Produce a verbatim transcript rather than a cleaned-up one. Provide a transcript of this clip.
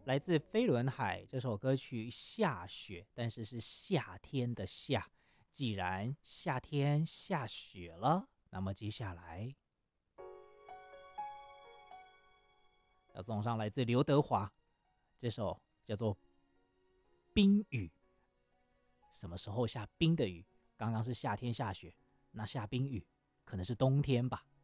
来自飞轮海这首歌曲《下雪》，但是是夏天的夏。既然夏天下雪了，那么接下来要送上来自刘德华这首叫做《冰雨》。什么时候下冰的雨？刚刚是夏天下雪，那下冰雨可能是冬天吧。